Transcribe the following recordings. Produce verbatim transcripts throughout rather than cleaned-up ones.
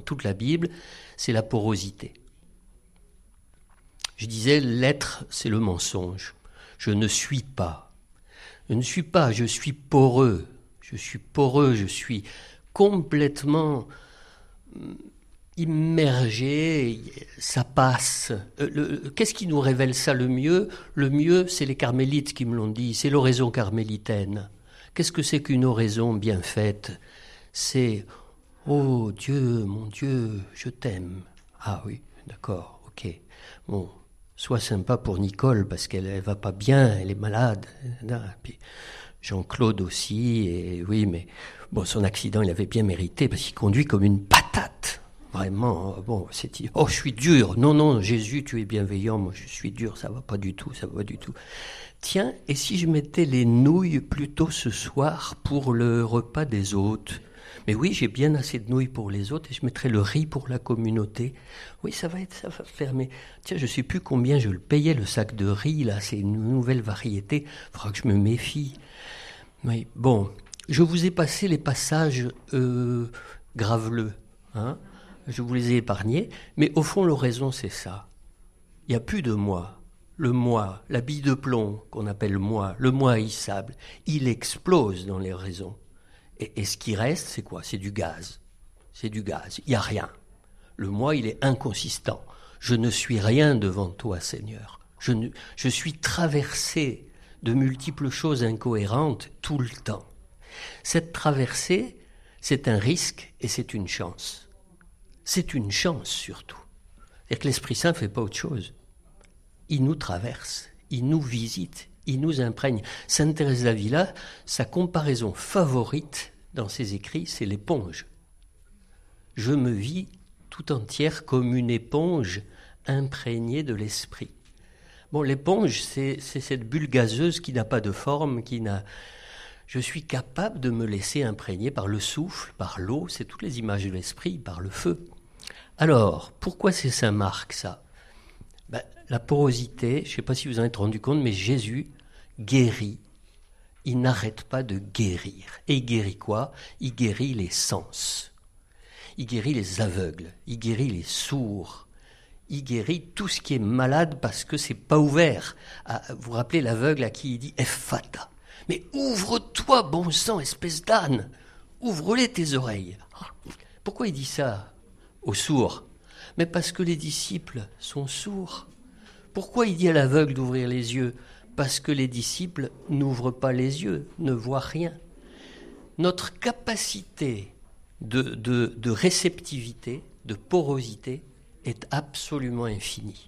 toute la Bible, c'est la porosité. Je disais, l'être, c'est le mensonge. Je ne suis pas. Je ne suis pas, je suis poreux. Je suis poreux, je suis complètement immergé, ça passe. Le, qu'est-ce qui nous révèle ça le mieux ? Le mieux, c'est les carmélites qui me l'ont dit, c'est l'oraison carmélitaine. Qu'est-ce que c'est qu'une oraison bien faite ? C'est « Oh Dieu, mon Dieu, je t'aime ». Ah oui, d'accord, ok. Bon, sois sympa pour Nicole parce qu'elle ne va pas bien, elle est malade. Et puis Jean-Claude aussi, et oui, mais bon, son accident, il avait bien mérité parce qu'il conduit comme une patate. Vraiment, bon, c'est « Oh, je suis dur ». Non, non, Jésus, tu es bienveillant, moi je suis dur, ça va pas du tout, ça va pas du tout. Tiens, et si je mettais les nouilles plutôt ce soir pour le repas des hôtes ? Mais oui, j'ai bien assez de nouilles pour les autres et je mettrai le riz pour la communauté. Oui, ça va être, ça va faire, mais tiens, je sais plus combien je le payais, le sac de riz, là, c'est une nouvelle variété, il faudra que je me méfie. Oui, bon, je vous ai passé les passages euh, graveleux, hein, je vous les ai épargnés, mais au fond, l'oraison, c'est ça. Il n'y a plus de moi. Le moi, la bille de plomb qu'on appelle moi, le moi haïssable, il explose dans les raisons. Et, et ce qui reste, c'est quoi ? C'est du gaz. C'est du gaz. Il n'y a rien. Le moi, il est inconsistant. Je ne suis rien devant toi, Seigneur. Je, ne, je suis traversé de multiples choses incohérentes tout le temps. Cette traversée, c'est un risque et c'est une chance. C'est une chance surtout. C'est-à-dire que l'Esprit Saint ne fait pas autre chose. Il nous traverse, il nous visite, il nous imprègne. Sainte Thérèse d'Avila, sa comparaison favorite dans ses écrits, c'est l'éponge. Je me vis tout entière comme une éponge imprégnée de l'esprit. Bon, l'éponge, c'est, c'est cette bulle gazeuse qui n'a pas de forme, qui n'a... Je suis capable de me laisser imprégner par le souffle, par l'eau, c'est toutes les images de l'esprit, par le feu. Alors, pourquoi c'est Saint Marc, ça ? Ben, la porosité, je ne sais pas si vous en êtes rendu compte, mais Jésus guérit. Il n'arrête pas de guérir. Et il guérit quoi ? Il guérit les sens. Il guérit les aveugles. Il guérit les sourds. Il guérit tout ce qui est malade parce que c'est pas ouvert. Ah, vous vous rappelez l'aveugle à qui il dit « Ephata ». Mais ouvre-toi, bon sang, espèce d'âne. Ouvre-les tes oreilles. Pourquoi il dit ça aux sourds ? Mais parce que les disciples sont sourds. Pourquoi il dit à l'aveugle d'ouvrir les yeux ? Parce que les disciples n'ouvrent pas les yeux, ne voient rien. Notre capacité de, de, de réceptivité, de porosité, est absolument infinie.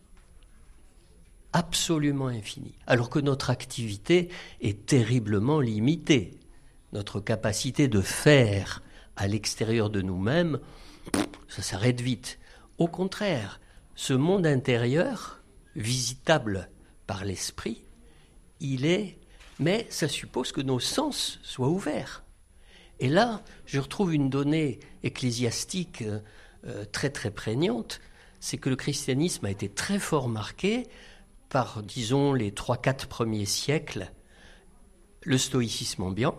Absolument infinie. Alors que notre activité est terriblement limitée. Notre capacité de faire à l'extérieur de nous-mêmes, ça s'arrête vite. Au contraire, ce monde intérieur, visitable par l'esprit, il est, mais ça suppose que nos sens soient ouverts. Et là, je retrouve une donnée ecclésiastique euh, très très prégnante, c'est que le christianisme a été très fort marqué par, disons, les trois quatre premiers siècles, le stoïcisme ambiant,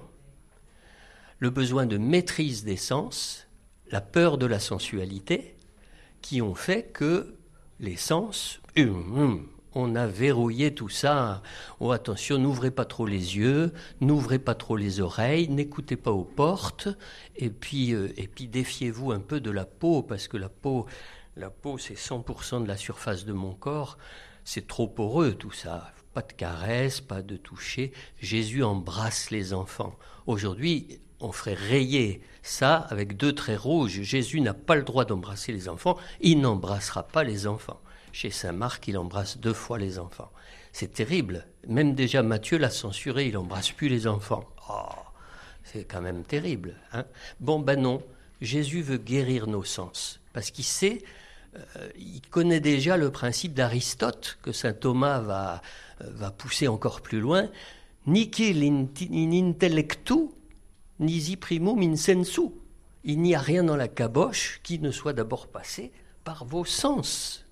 le besoin de maîtrise des sens, la peur de la sensualité, qui ont fait que les sens, hum, hum, on a verrouillé tout ça. Oh, attention, n'ouvrez pas trop les yeux, n'ouvrez pas trop les oreilles, n'écoutez pas aux portes, et puis, euh, et puis défiez-vous un peu de la peau, parce que la peau, la peau, c'est cent pour cent de la surface de mon corps. C'est trop poreux tout ça. Pas de caresses, pas de toucher. Jésus embrasse les enfants. Aujourd'hui, on ferait rayer ça avec deux traits rouges. Jésus n'a pas le droit d'embrasser les enfants. Il n'embrassera pas les enfants. Chez saint Marc, il embrasse deux fois les enfants. C'est terrible. Même déjà Matthieu l'a censuré. Il n'embrasse plus les enfants. Oh, c'est quand même terrible. Hein ? Bon, ben non. Jésus veut guérir nos sens. Parce qu'il sait... Euh, il connaît déjà le principe d'Aristote, que saint Thomas va, euh, va pousser encore plus loin. Nihil in intellectu, nisi primum in sensu. Il n'y a rien dans la caboche qui ne soit d'abord passé par vos sens.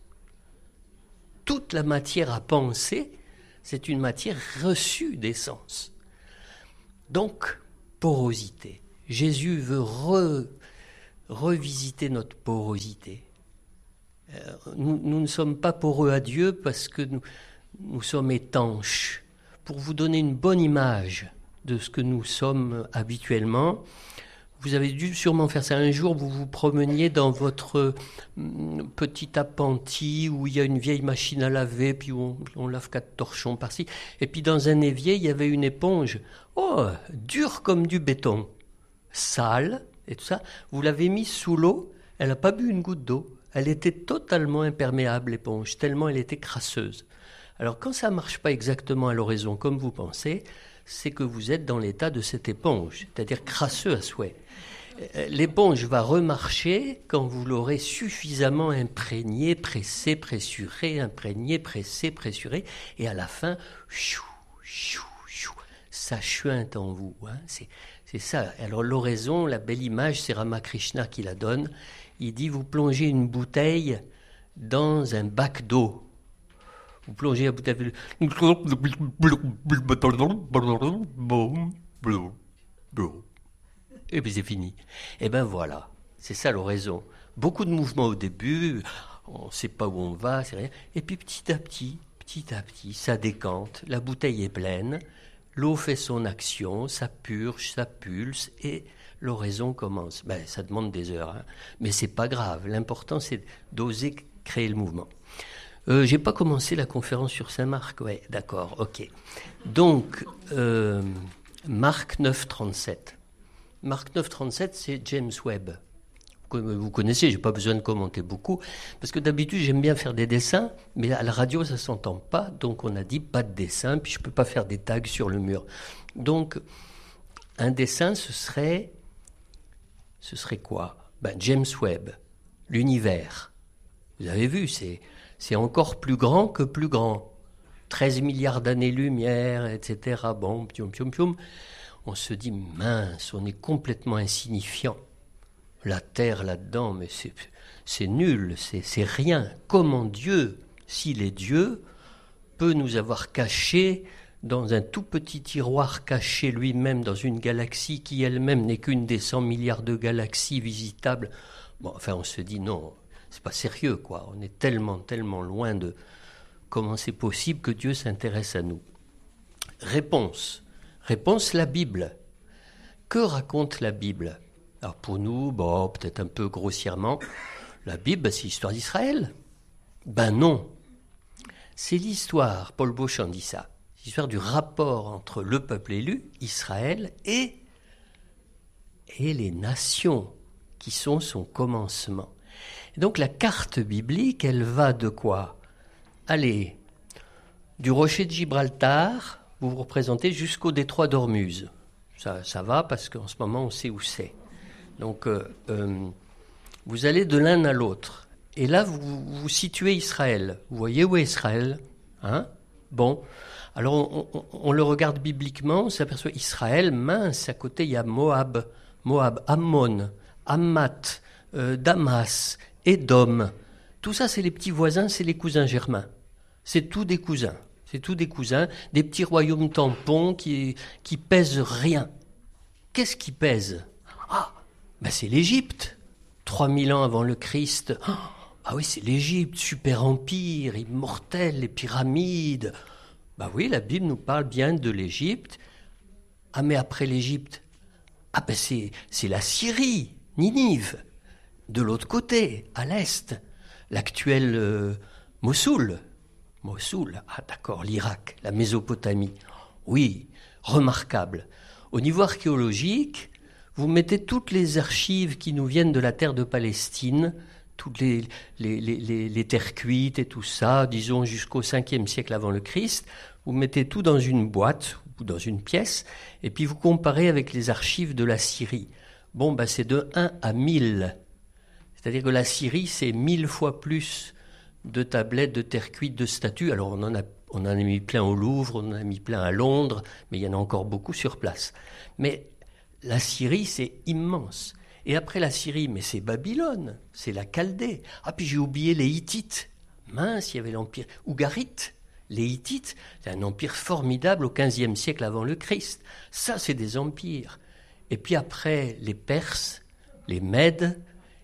Toute la matière à penser, c'est une matière reçue des sens. Donc, porosité. Jésus veut re... revisiter notre porosité. Euh, nous, nous ne sommes pas poreux à Dieu parce que nous, nous sommes étanches. Pour vous donner une bonne image de ce que nous sommes habituellement, vous avez dû sûrement faire ça un jour, vous vous promeniez dans votre hum, petit appentis où il y a une vieille machine à laver, puis on, on lave quatre torchons par-ci, et puis dans un évier, il y avait une éponge, oh, dure comme du béton, sale, et tout ça, vous l'avez mise sous l'eau, elle n'a pas bu une goutte d'eau, elle était totalement imperméable, l'éponge, tellement elle était crasseuse. Alors quand ça ne marche pas exactement à l'horizon comme vous pensez, c'est que vous êtes dans l'état de cette éponge, c'est-à-dire crasseux à souhait. L'éponge va remarcher quand vous l'aurez suffisamment imprégné, pressé, pressuré, imprégné, pressé, pressuré, et à la fin, chou, chou, chou, ça chuinte en vous. Hein. C'est, c'est ça. Alors l'oraison, la belle image, c'est Ramakrishna qui la donne. Il dit, vous plongez une bouteille dans un bac d'eau. Vous plongez la bouteille... Et puis c'est fini. Et ben voilà, c'est ça l'oraison. Beaucoup de mouvements au début, on ne sait pas où on va, c'est rien. Et puis petit à petit, petit à petit, ça décante, la bouteille est pleine, l'eau fait son action, ça purge, ça pulse, et l'oraison commence. Ben, ça demande des heures, hein. Mais c'est pas grave. L'important, c'est d'oser créer le mouvement. Euh, j'ai pas commencé la conférence sur Saint-Marc, ouais, d'accord, ok. Donc, euh, Marc neuf trente-sept. Marc neuf trente-sept, c'est James Webb. Vous connaissez, j'ai pas besoin de commenter beaucoup, parce que d'habitude, j'aime bien faire des dessins, mais à la radio, ça s'entend pas, donc on a dit pas de dessin, puis je peux pas faire des tags sur le mur. Donc, un dessin, ce serait, ce serait quoi? Ben, James Webb, l'univers. Vous avez vu, c'est C'est encore plus grand que plus grand. treize milliards d'années-lumière, et cetera. Bon, pium, pium, pium. On se dit, mince, on est complètement insignifiant. La Terre là-dedans, mais c'est, c'est nul, c'est, c'est rien. Comment Dieu, s'il est Dieu, peut nous avoir cachés dans un tout petit tiroir caché lui-même dans une galaxie qui elle-même n'est qu'une des cent milliards de galaxies visitables? Bon, enfin, on se dit, non, c'est pas sérieux, quoi. On est tellement, tellement loin de comment c'est possible que Dieu s'intéresse à nous. Réponse. Réponse, la Bible. Que raconte la Bible? Alors pour nous, bon, peut-être un peu grossièrement, la Bible, c'est l'histoire d'Israël. Ben non. C'est l'histoire, Paul Beauchamp dit ça, c'est l'histoire du rapport entre le peuple élu, Israël, et, et les nations qui sont son commencement. Donc la carte biblique, elle va de quoi? Allez, du rocher de Gibraltar, vous vous représentez jusqu'au détroit d'Ormuz. Ça, ça va parce qu'en ce moment, on sait où c'est. Donc, euh, euh, vous allez de l'un à l'autre. Et là, vous vous situez Israël. Vous voyez où est Israël, hein? Bon, alors on, on, on le regarde bibliquement, on s'aperçoit Israël, mince, à côté, il y a Moab, Moab, Ammon, Hammat, euh, Damas, Édom. Tout ça, c'est les petits voisins, c'est les cousins germains. C'est tout des cousins. C'est tout des cousins, des petits royaumes tampons qui, qui pèsent rien. Qu'est-ce qui pèse? Ah, ben c'est l'Égypte. trois mille ans avant le Christ. Ah oui, c'est l'Égypte, super empire, immortel, les pyramides. Ben oui, la Bible nous parle bien de l'Égypte. Ah, mais après l'Égypte, ah ben c'est, c'est la Syrie, Ninive. De l'autre côté, à l'est, l'actuel euh, Mossoul. Mossoul, ah d'accord, l'Irak, la Mésopotamie. Oui, remarquable. Au niveau archéologique, vous mettez toutes les archives qui nous viennent de la terre de Palestine, toutes les, les, les, les, les terres cuites et tout ça, disons jusqu'au cinquième siècle avant le Christ, vous mettez tout dans une boîte ou dans une pièce, et puis vous comparez avec les archives de la Syrie. Bon, ben c'est de un à mille. C'est-à-dire que la Syrie, c'est mille fois plus de tablettes, de terre cuite, de statues. Alors on en a, on en a mis plein au Louvre, on en a mis plein à Londres, mais il y en a encore beaucoup sur place. Mais la Syrie, c'est immense. Et après la Syrie, mais c'est Babylone, c'est la Chaldée. Ah, puis j'ai oublié les Hittites. Mince, il y avait l'empire ougarite. Les Hittites, c'est un empire formidable au quinzième siècle avant le Christ. Ça, c'est des empires. Et puis après, les Perses, les Mèdes,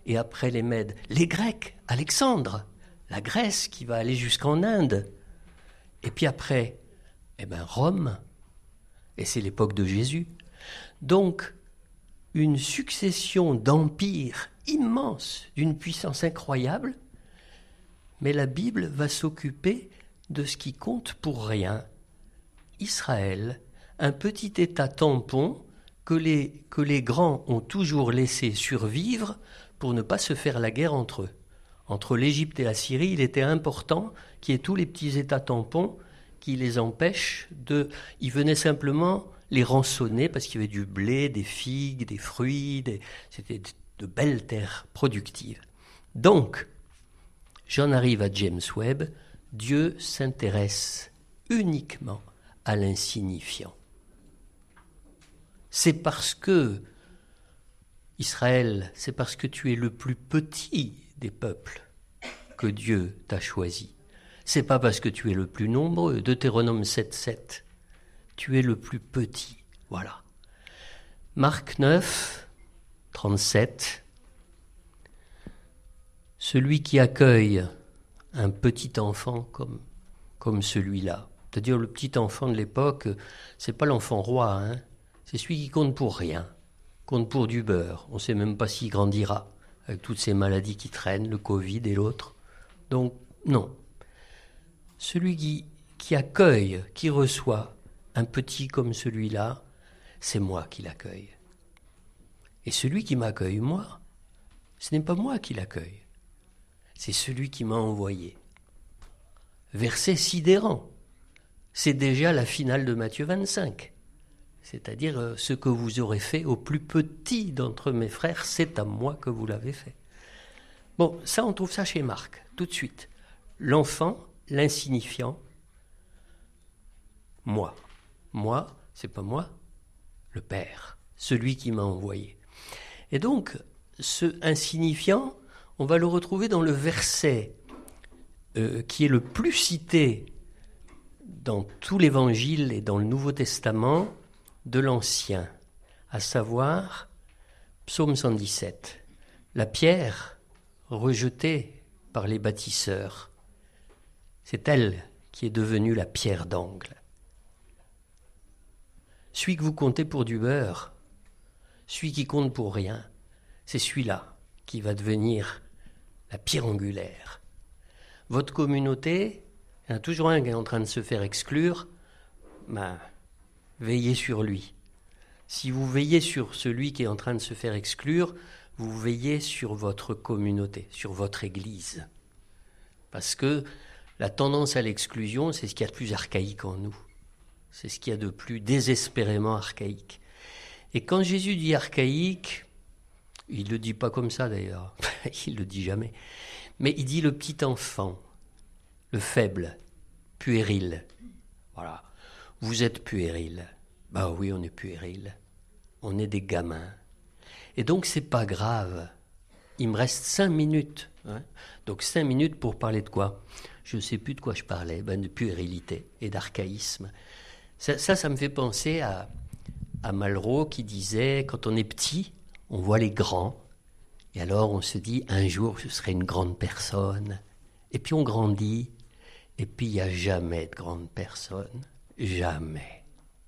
Et après les Mèdes, les Grecs, Alexandre, la Grèce qui va aller jusqu'en Inde. Et puis après, eh ben Rome, et c'est l'époque de Jésus. Donc, une succession d'empires immenses, d'une puissance incroyable, mais la Bible va s'occuper de ce qui compte pour rien. Israël, un petit État tampon que les, que les grands ont toujours laissé survivre pour ne pas se faire la guerre entre eux. Entre l'Égypte et la Syrie, il était important qu'il y ait tous les petits États tampons qui les empêchent de... Ils venaient simplement les rançonner parce qu'il y avait du blé, des figues, des fruits, des... c'était de belles terres productives. Donc, j'en arrive à James Webb, Dieu s'intéresse uniquement à l'insignifiant. C'est parce que, Israël, c'est parce que tu es le plus petit des peuples que Dieu t'a choisi. C'est pas parce que tu es le plus nombreux, Deutéronome sept sept. Tu es le plus petit, voilà. Marc neuf, trente-sept. Celui qui accueille un petit enfant comme, comme celui-là, c'est-à-dire le petit enfant de l'époque, c'est pas l'enfant roi, hein, c'est celui qui compte pour rien, compte pour du beurre. On ne sait même pas s'il grandira, avec toutes ces maladies qui traînent, le Covid et l'autre. Donc, non. Celui qui, qui accueille, qui reçoit un petit comme celui-là, c'est moi qui l'accueille. Et celui qui m'accueille, moi, ce n'est pas moi qui l'accueille. C'est celui qui m'a envoyé. Verset sidérant. C'est déjà la finale de Matthieu vingt-cinq. C'est-à-dire, ce que vous aurez fait au plus petit d'entre mes frères, c'est à moi que vous l'avez fait. Bon, ça, on trouve ça chez Marc, tout de suite. L'enfant, l'insignifiant, moi. Moi, c'est pas moi, le Père, celui qui m'a envoyé. Et donc, ce insignifiant, on va le retrouver dans le verset euh, qui est le plus cité dans tout l'Évangile et dans le Nouveau Testament de l'Ancien, à savoir Psaume cent dix-sept. La pierre rejetée par les bâtisseurs, c'est elle qui est devenue la pierre d'angle. Celui que vous comptez pour du beurre, celui qui compte pour rien, c'est celui-là qui va devenir la pierre angulaire. Votre communauté, il y en a toujours un qui est en train de se faire exclure, ben, veillez sur lui. Si vous veillez sur celui qui est en train de se faire exclure, vous veillez sur votre communauté, sur votre Église. Parce que la tendance à l'exclusion, c'est ce qu'il y a de plus archaïque en nous. C'est ce qu'il y a de plus désespérément archaïque. Et quand Jésus dit archaïque, il ne le dit pas comme ça d'ailleurs, il ne le dit jamais, mais il dit le petit enfant, le faible, puéril. Voilà, vous êtes puéril. Ben oui, on est puéril, on est des gamins. Et donc c'est pas grave, il me reste cinq minutes. Hein. Donc cinq minutes pour parler de quoi ? Je ne sais plus de quoi je parlais, ben de puérilité et d'archaïsme. Ça, ça, ça me fait penser à, à Malraux qui disait, quand on est petit, on voit les grands, et alors on se dit, un jour je serai une grande personne. Et puis on grandit, et puis il n'y a jamais de grande personne, jamais.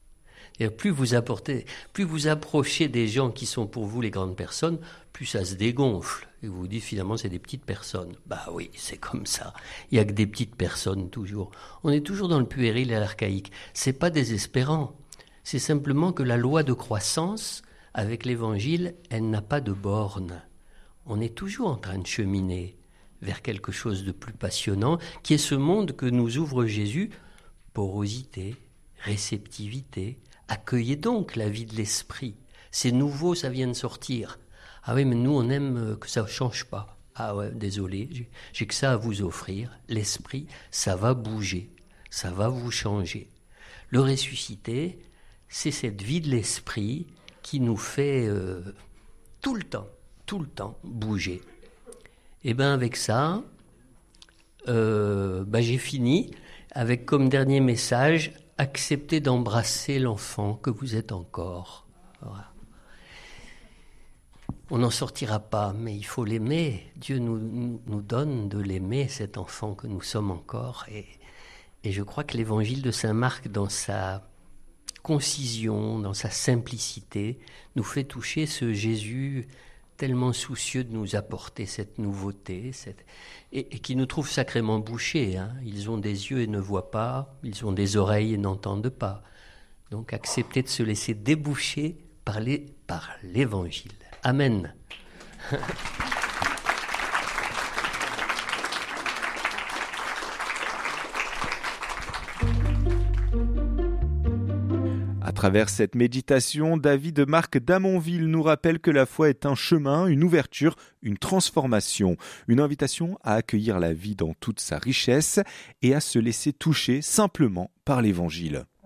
Et plus vous apportez, plus vous approchez des gens qui sont pour vous les grandes personnes, plus ça se dégonfle. Et vous vous dites finalement c'est des petites personnes. Bah oui, c'est comme ça. Il n'y a que des petites personnes toujours. On est toujours dans le puéril et l'archaïque. C'est pas désespérant. C'est simplement que la loi de croissance, avec l'Évangile, elle n'a pas de borne. On est toujours en train de cheminer vers quelque chose de plus passionnant, qui est ce monde que nous ouvre Jésus. Porosité, réceptivité. Accueillez donc la vie de l'esprit. C'est nouveau, ça vient de sortir. Ah oui, mais nous, on aime que ça ne change pas. Ah ouais, désolé, j'ai, j'ai que ça à vous offrir. L'esprit, ça va bouger, ça va vous changer. Le ressuscité, c'est cette vie de l'esprit qui nous fait euh, tout le temps, tout le temps bouger. Et bien avec ça, euh, ben j'ai fini avec comme dernier message, acceptez d'embrasser l'enfant que vous êtes encore. Voilà. On n'en sortira pas, mais il faut l'aimer. Dieu nous, nous donne de l'aimer, cet enfant que nous sommes encore. Et, et je crois que l'évangile de saint Marc, dans sa concision, dans sa simplicité, nous fait toucher ce Jésus tellement soucieux de nous apporter cette nouveauté, cette... Et, et qui nous trouve sacrément bouchés. Hein. Ils ont des yeux et ne voient pas, ils ont des oreilles et n'entendent pas. Donc accepter de se laisser déboucher par, les, par l'évangile. Amen. À travers cette méditation, David Marc d'Amonville nous rappelle que la foi est un chemin, une ouverture, une transformation, une invitation à accueillir la vie dans toute sa richesse et à se laisser toucher simplement par l'Évangile.